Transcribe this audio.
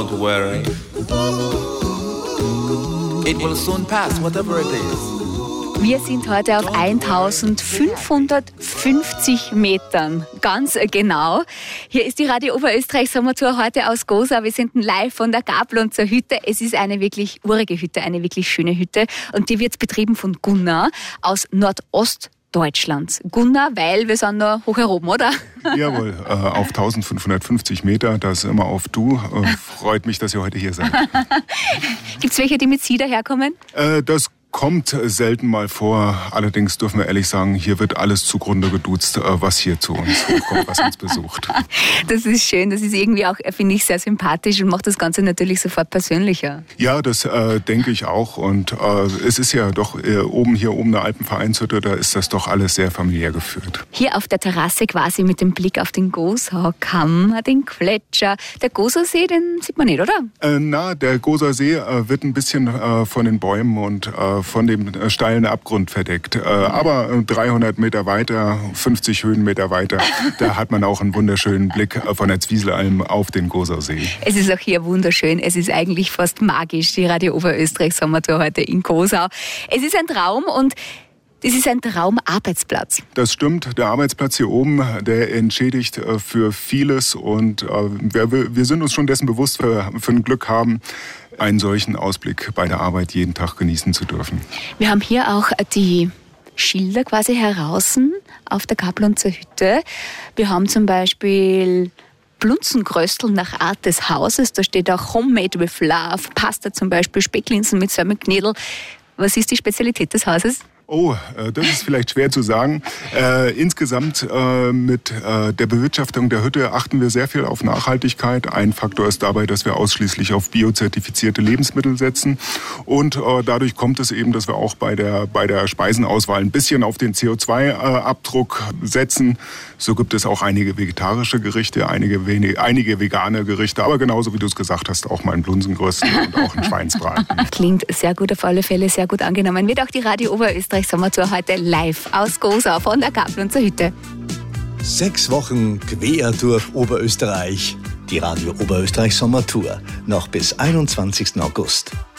Don't worry. It will soon pass, whatever it is. Wir sind heute auf 1550 Metern, ganz genau. Hier ist die Radio Oberösterreich Sommertour heute aus Gosau. Wir sind live von der Gablonzer Hütte. Es ist eine wirklich urige Hütte, eine wirklich schöne Hütte. Und die wird betrieben von Gunnar aus Nordostdeutschland. Gunnar, weil wir sind noch hoch oben, oder? Jawohl, auf 1550 Meter, das ist immer auf Du. Freut mich, dass ihr heute hier seid. Gibt es welche, die mit Sie daherkommen? Das kommt selten mal vor. Allerdings dürfen wir ehrlich sagen, hier wird alles zugrunde geduzt, was hier zu uns hochkommt, was uns besucht. Das ist schön, das ist irgendwie auch, finde ich, sehr sympathisch und macht das Ganze natürlich sofort persönlicher. Ja, das denke ich auch. Und es ist ja doch hier oben eine Alpenvereinshütte, da ist das doch alles sehr familiär geführt. Hier auf der Terrasse quasi mit dem Blick auf den Gosaukamm, den Gletscher. Der Gosausee, den sieht man nicht, oder? Der Gosausee wird ein bisschen von den Bäumen und von dem steilen Abgrund verdeckt. Aber 300 Meter weiter, 50 Höhenmeter weiter, da hat man auch einen wunderschönen Blick von der Zwieselalm auf den Gosausee. Es ist auch hier wunderschön. Es ist eigentlich fast magisch, die Radio Oberösterreich Sommertour heute in Gosau. Es ist ein Traum und das ist ein Traumarbeitsplatz. Das stimmt. Der Arbeitsplatz hier oben, der entschädigt für vieles und wir sind uns schon dessen bewusst, für ein Glück haben, einen solchen Ausblick bei der Arbeit jeden Tag genießen zu dürfen. Wir haben hier auch die Schilder quasi heraus auf der Gablonzer Hütte. Wir haben zum Beispiel Blunzengröstel nach Art des Hauses. Da steht auch Homemade with Love, Pasta zum Beispiel, Specklinsen mit Semmelknödel. Was ist die Spezialität des Hauses? Oh, das ist vielleicht schwer zu sagen. Insgesamt mit der Bewirtschaftung der Hütte achten wir sehr viel auf Nachhaltigkeit. Ein Faktor ist dabei, dass wir ausschließlich auf biozertifizierte Lebensmittel setzen. Und dadurch kommt es eben, dass wir auch bei der Speisenauswahl ein bisschen auf den CO2-Abdruck setzen. So gibt es auch einige vegetarische Gerichte, einige vegane Gerichte. Aber genauso wie du es gesagt hast, auch mal ein Blunzengröstel und auch ein Schweinsbraten. Klingt sehr gut, auf alle Fälle sehr gut angenommen. Wird auch die Radio Oberösterreich Sommertour heute live aus Gosau von der Gablonzer Hütte. 6 Wochen quer durch Oberösterreich. Die Radio Oberösterreich Sommertour noch bis 21. August.